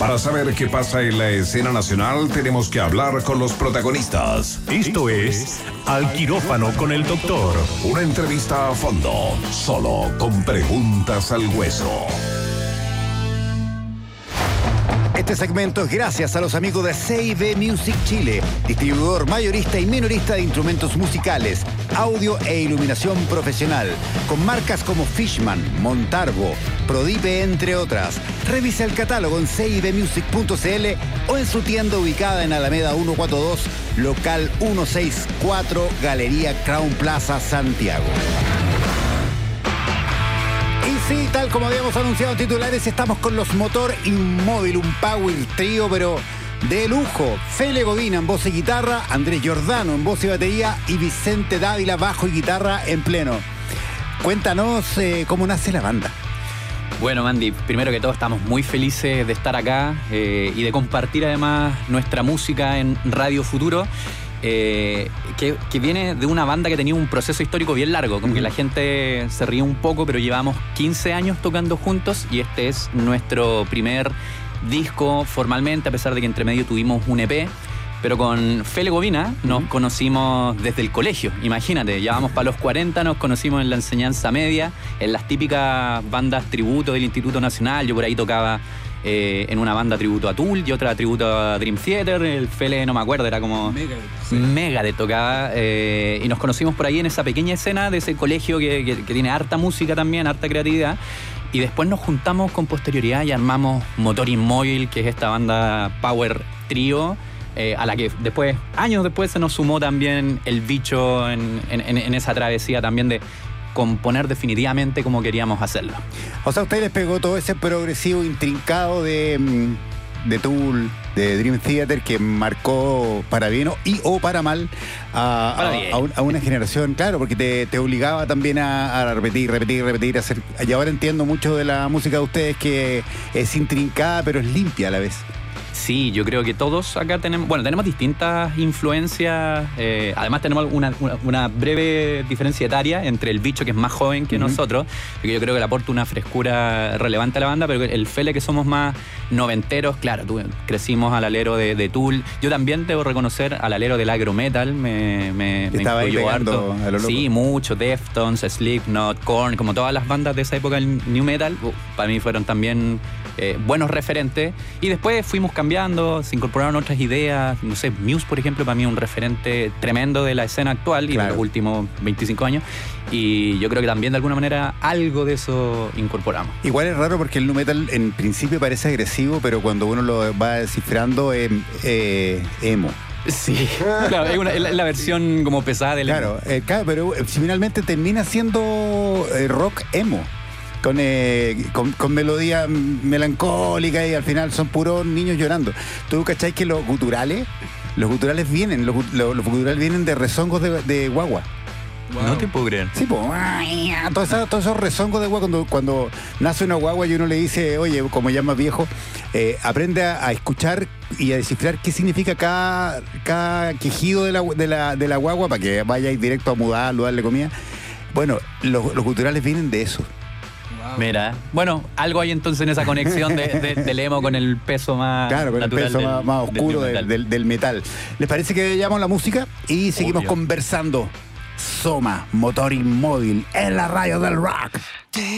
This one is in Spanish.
Para saber qué pasa en la escena nacional, tenemos que hablar con los protagonistas. Esto es Al Quirófano con el Doctor. Una entrevista a fondo, solo con preguntas al hueso. Este segmento es gracias a los amigos de C&B Music Chile, distribuidor mayorista y minorista de instrumentos musicales, audio e iluminación profesional, con marcas como Fishman, Montarbo, Prodipe, entre otras. Revisa el catálogo en cibmusic.cl o en su tienda ubicada en Alameda 142, local 164, Galería Crown Plaza, Santiago. Sí, tal como habíamos anunciado en titulares, estamos con los Motor Inmóvil, un power trío, pero de lujo. Fele Godina en voz y guitarra, Andrés Giordano en voz y batería y Vicente Dávila bajo y guitarra en pleno. Cuéntanos cómo nace la banda. Bueno, Mandy, primero que todo estamos muy felices de estar acá y de compartir además nuestra música en Radio Futuro. Que viene de una banda que tenía un proceso histórico bien largo, como que la gente se ríe un poco, pero llevamos 15 años tocando juntos y este es nuestro primer disco formalmente, a pesar de que entre medio tuvimos un EP. Pero con Fele Godina nos conocimos desde el colegio, imagínate, ya vamos para los 40, nos conocimos en la enseñanza media, en las típicas bandas tributo del Instituto Nacional. Yo por ahí tocaba en una banda tributo a Tool y otra tributo a Dream Theater. El Fele, no me acuerdo, era como Megadeth tocaba, y nos conocimos por ahí en esa pequeña escena de ese colegio que tiene harta música también, harta creatividad. Y después nos juntamos con posterioridad y armamos Motor Inmóvil, que es esta banda power trío, a la que después, años después, se nos sumó también el bicho en esa travesía también de componer definitivamente como queríamos hacerlo. O sea, a ustedes les pegó todo ese progresivo intrincado de Tool, de Dream Theater, que marcó para bien o para mal a una generación, claro, porque te obligaba también a repetir, hacer. Y ahora entiendo mucho de la música de ustedes, que es intrincada pero es limpia a la vez. Sí, yo creo que todos acá tenemos distintas influencias. Además tenemos una breve diferencia etaria entre el bicho, que es más joven que nosotros, que yo creo que le aporta una frescura relevante a la banda, pero el Fele, que somos más noventeros, claro, crecimos al alero de Tool. Yo también debo reconocer al alero del agro metal, me influyó harto. Sí, mucho, Deftones, Slipknot, Korn, como todas las bandas de esa época del new metal, para mí fueron también buenos referentes. Y después fuimos cambiando, se incorporaron otras ideas, no sé, Muse, por ejemplo, para mí es un referente tremendo de la escena actual y de los últimos 25 años, y yo creo que también de alguna manera algo de eso incorporamos. Igual es raro porque el nu metal en principio parece agresivo, pero cuando uno lo va descifrando es emo. Sí, claro, es la versión como pesada del emo. Claro, pero finalmente termina siendo rock emo. Con melodía melancólica, y al final son puros niños llorando. ¿Tú cachai que los guturales vienen de rezongos de guagua? Wow. No te puedo creer. Sí, pues, todos esos rezongos de guagua, cuando nace una guagua y uno le dice, oye, como ya es más viejo, aprende a escuchar y a descifrar qué significa cada quejido de la guagua, para que vayáis directo a mudarlo, darle comida. Bueno, los guturales vienen de eso. Mira, bueno, algo hay entonces en esa conexión del emo con el peso más con natural, el peso más oscuro del metal. ¿Les parece que llamamos la música? Y seguimos conversando. Soma, Motor Inmóvil, en la radio del rock.